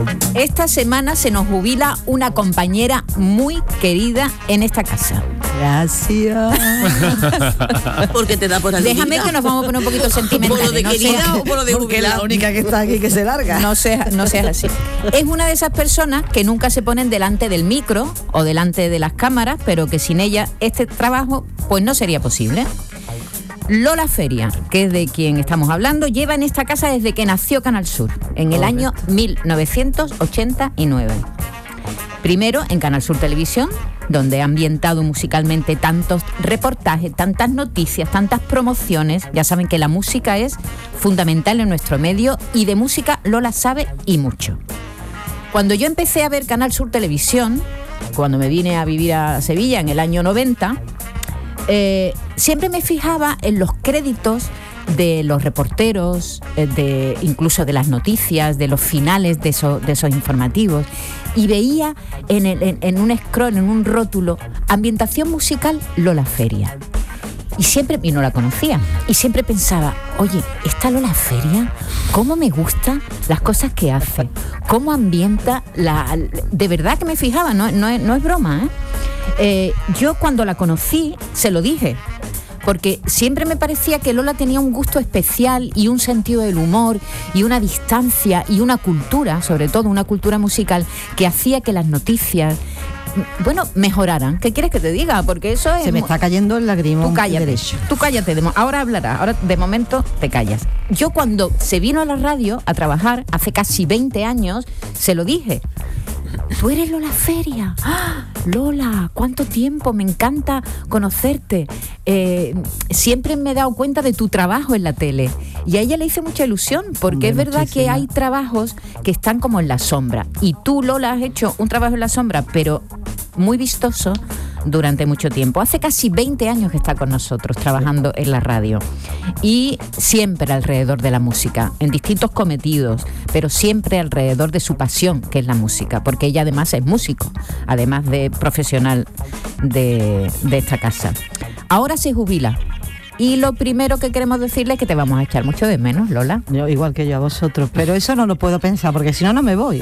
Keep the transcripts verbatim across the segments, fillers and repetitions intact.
Esta semana se nos jubila una compañera muy querida en esta casa. Gracias. Porque te da por aludida. Déjame que nos vamos a poner un poquito sentimentales. ¿Por lo de no querida sea, o por lo de Porque es jubilada? la única que está aquí que se larga. No seas no seas así. Es una de esas personas que nunca se ponen delante del micro o delante de las cámaras, pero que sin ella este trabajo pues no sería posible. Lola Feria, que es de quien estamos hablando, lleva en esta casa desde que nació Canal Sur, en el año mil novecientos ochenta y nueve. Primero en Canal Sur Televisión, donde ha ambientado musicalmente tantos reportajes, tantas noticias, tantas promociones. Ya saben que la música es fundamental en nuestro medio y de música Lola sabe y mucho. Cuando yo empecé a ver Canal Sur Televisión, cuando me vine a vivir a Sevilla en el año noventa, eh, siempre me fijaba en los créditos de los reporteros, de incluso de las noticias, de los finales de, eso, de esos informativos, y veía en, el, en, en un scroll, en un rótulo, ambientación musical Lola Feria. Y siempre, y no la conocía, y siempre pensaba, oye, esta Lola Feria, cómo me gustan las cosas que hace, cómo ambienta, la, de verdad que me fijaba, no, no, es, no es broma, ¿eh? Eh, yo cuando la conocí, se lo dije, porque siempre me parecía que Lola tenía un gusto especial y un sentido del humor y una distancia y una cultura, sobre todo una cultura musical, que hacía que las noticias, bueno, mejoraran. ¿Qué quieres que te diga? Porque eso es... Se me está cayendo el lagrimón. Tú cállate, derecho. tú cállate, de mo- ahora hablarás, ahora de momento te callas. Yo cuando se vino a la radio a trabajar, hace casi veinte años, se lo dije. Tú eres Lola Feria. ¡Ah! Lola, ¿cuánto tiempo? Me encanta conocerte. Eh, siempre me he dado cuenta de tu trabajo en la tele. Y a ella le hice mucha ilusión, porque Hombre, es verdad muchísima. que hay trabajos que están como en la sombra. Y tú, Lola, has hecho un trabajo en la sombra, pero muy vistoso durante mucho tiempo. Hace casi veinte años que está con nosotros trabajando en la radio. Y siempre alrededor de la música, en distintos cometidos, pero siempre alrededor de su pasión, que es la música, porque ella además es músico, además de profesional de, de esta casa. Ahora se jubila. Y lo primero que queremos decirle es que te vamos a echar mucho de menos, Lola. Yo, igual que yo a vosotros, pero eso no lo puedo pensar, porque si no, no me voy.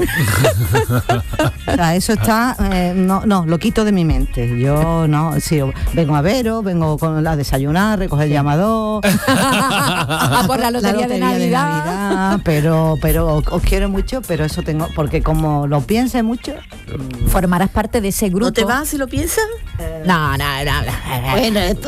O sea, eso está, eh, no, no, lo quito de mi mente. Yo no, sí, vengo a veros, vengo con la desayunar, recoger el llamador, A por la lotería, de Navidad. Navidad, pero, pero os quiero mucho, pero eso tengo, porque como lo piense mucho, Formarás parte de ese grupo. ¿No te vas si lo piensas? No, no, no. no. Bueno, esto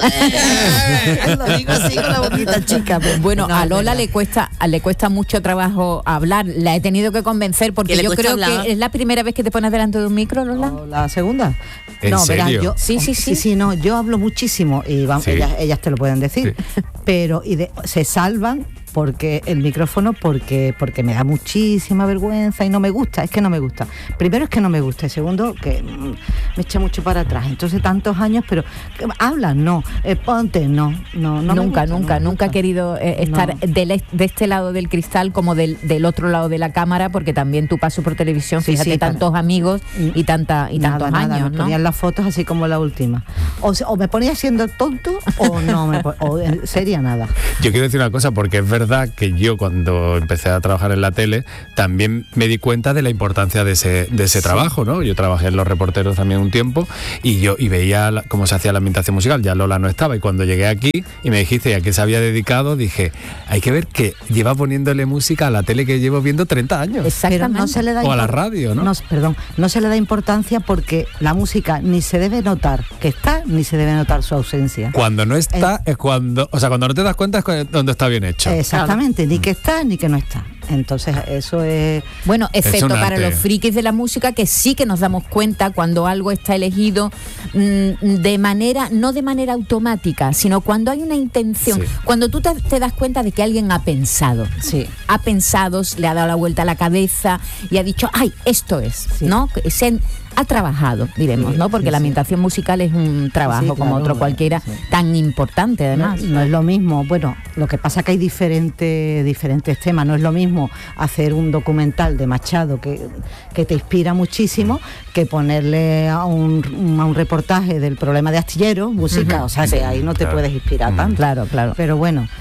es... lo digo así con la boquita chica. Pero Bueno, No, a es Lola verdad. le cuesta le cuesta mucho trabajo hablar. La he tenido que convencer porque ¿Que le yo cuesta creo hablar? que es la primera vez que te pones delante de un micro, Lola. ¿o la segunda? ¿En no, verás, serio? yo, Sí, sí, sí. sí, sí, no, yo hablo muchísimo y vamos, Sí. ellas, ellas te lo pueden decir, pero y de- se salvan porque el micrófono porque porque me da muchísima vergüenza y no me gusta, es que no me gusta. Primero es que no me gusta y segundo que mm, me echa mucho para atrás. Entonces tantos años, pero ¿qué- hablan, no, eh, ponte, no, no, no me nunca, gusta, nunca, no me nunca he gusta. querido eh, estar No. del est- de este lado del cristal como del, del otro lado de la cámara, porque también tu paso por televisión, Sí, fíjate, sí, para- tantos amigos y tanta y Nada, tantos nada, años, me ¿no? ponían las fotos así como la última. O, se- o me ponía siendo tonto o no, me, po- o en serio nada. Yo quiero decir una cosa, porque es verdad que yo cuando empecé a trabajar en la tele también me di cuenta de la importancia de ese, de ese trabajo, ¿no? Yo trabajé en Los Reporteros también un tiempo y yo y veía la- cómo se hacía la ambientación musical, ya Lola no estaba y cuando llegué aquí y me dijiste a qué se había dedicado, dije, hay que ver que lleva poniéndole música a la tele que llevo viendo treinta años. Exactamente. Pero no se le da O a la impor- radio, ¿no? Perdón, no se le da importancia porque la música ni se debe notar que está, ni se debe notar su ausencia. Cuando no está es cuando, o sea, cuando no te das cuenta es cuando está bien hecho. Exactamente, ni que está ni que no está. Entonces eso es... Bueno, excepto un para arte. los frikis de la música, que sí que nos damos cuenta cuando algo está elegido mm, de manera, no de manera automática, sino cuando hay una intención, Sí. cuando tú te, te das cuenta de que alguien ha pensado, Sí. ha pensado, le ha dado la vuelta a la cabeza y ha dicho, ay, esto es, Sí. ¿no? Que se ha trabajado, diremos, Sí, ¿no? Porque sí, la sí. ambientación musical es un trabajo Sí, como claro, otro cualquiera, sí. tan importante No, además. no es lo mismo, bueno, lo que pasa que hay diferentes diferentes temas, no es lo mismo hacer un documental de Machado que, que te inspira muchísimo que ponerle a un, a un reportaje del problema de Astillero, música, Ujú. o sea que ahí no te Claro. puedes inspirar Mm. tanto. Claro, claro. Pero bueno,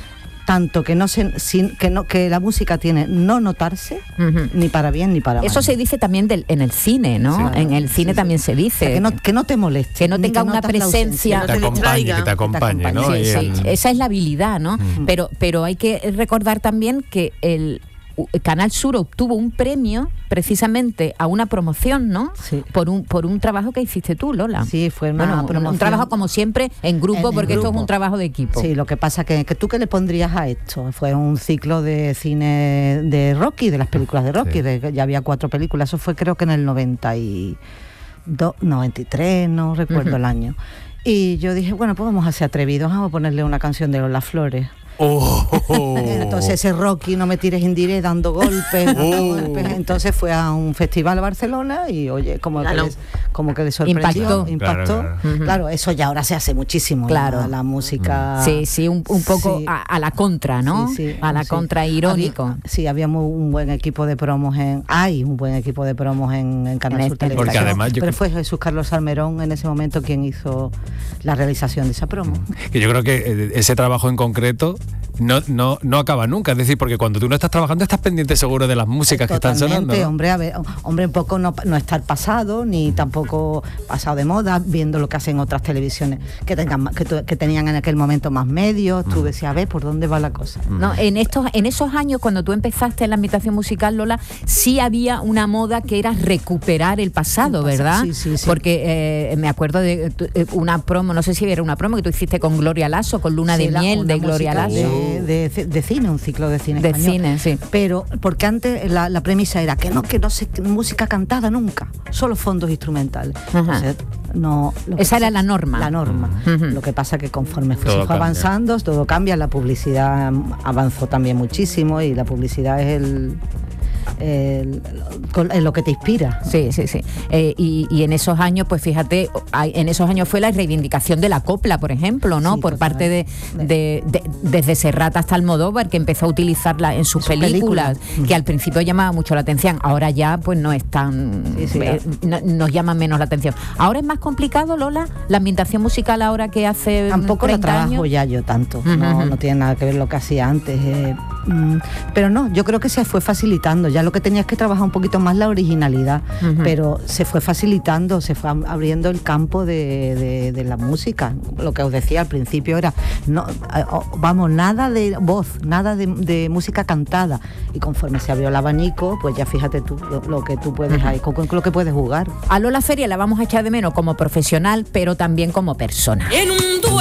tanto que no se, sin, que no que la música tiene no notarse, uh-huh. ni para bien ni para mal. Eso se dice también del, en el cine, ¿no? Sí, en el cine sí, también sí. se dice. O sea, que, no, que no te moleste. Que no tenga que una presencia. Que te acompañe, que te acompañe, que te acompañe, ¿no? Sí, sí. Esa es la habilidad, ¿no? Uh-huh. Pero, pero hay que recordar también que el Canal Sur obtuvo un premio precisamente a una promoción, ¿no? Sí. Por un por un trabajo que hiciste tú, Lola. Sí, fue una bueno, promoción. Un trabajo, como siempre, en grupo, en porque grupo. Esto es un trabajo de equipo. Sí, lo que pasa que, que tú qué le pondrías a esto. Fue un ciclo de cine de Rocky, de las películas de Rocky. Sí. De, ya había cuatro películas. Eso fue creo que en el noventa y dos, noventa y tres, no recuerdo uh-huh. el año. Y yo dije, bueno, pues vamos a ser atrevidos, vamos a ponerle una canción de Lola Flores. Oh, oh, oh. Entonces ese Rocky, no me tires indiré, dando golpes, dando oh. golpes. Entonces fue a un festival a Barcelona y oye, como, claro. que, les, como que le sorprendió, impactó, impactó. Claro, claro. Uh-huh. claro, eso ya ahora se hace muchísimo, claro. la, la música. Sí, sí, un, un poco sí. a, a la contra, ¿no? Sí, sí, a la sí. contra, irónico. Había, sí, había muy, un buen equipo de promos en, hay un buen equipo de promos en, en Canal en Sur este, Televisión. Porque además yo pero fue Jesús Carlos Salmerón en ese momento quien hizo la realización de esa promo. Que yo creo que ese trabajo en concreto no, no, no acaba nunca, es decir, porque cuando tú no estás trabajando estás pendiente seguro de las músicas que están sonando, ¿no? Hombre, a ver, hombre, un poco no, no estar pasado, ni tampoco pasado de moda, viendo lo que hacen otras televisiones que tengan que, que tenían en aquel momento más medios, tú decías, a ver, ¿por dónde va la cosa? No, en estos, en esos años, cuando tú empezaste en la ambientación musical, Lola, sí había una moda que era recuperar el pasado, el pasado, ¿verdad? Sí, sí, sí. Porque eh, me acuerdo de una promo, no sé si era una promo que tú hiciste con Gloria Lasso, con Luna sí, de la, Miel de Gloria Lasso. De, de, de cine, un ciclo de cine de español. cine, sí. Pero porque antes la, la premisa era que no, que no se música cantada nunca, solo fondos instrumentales. Entonces, no, esa era la norma. La norma. Uh-huh. Lo que pasa que conforme fue, se fue avanzando, todo cambia, la publicidad avanzó también muchísimo y la publicidad es el El, el, lo que te inspira. Sí, sí, sí. Eh, y, y en esos años, pues fíjate, hay, en esos años fue la reivindicación de la copla, por ejemplo, ¿no? Sí, por parte de, de, de desde Serrat hasta Almodóvar, que empezó a utilizarla en sus, en sus películas, películas, que al principio llamaba mucho la atención. Ahora ya, pues no es tan... Sí, sí, eh, no, nos llama menos la atención. Ahora es más complicado, Lola, la ambientación musical ahora que hace tampoco la trabajo años. Ya yo tanto. Uh-huh. No, no tiene nada que ver lo que hacía antes. Eh, mm, pero no, yo creo que se fue facilitando. Ya lo que tenías que trabajar un poquito más la originalidad, uh-huh. pero se fue facilitando, se fue abriendo el campo de, de, de la música. Lo que os decía al principio era, no, vamos, nada de voz, nada de, de música cantada. Y conforme se abrió el abanico, pues ya fíjate tú lo, lo que tú puedes, uh-huh. ahí, con, con lo que puedes jugar. A Lola Feria la vamos a echar de menos como profesional, pero también como persona. En un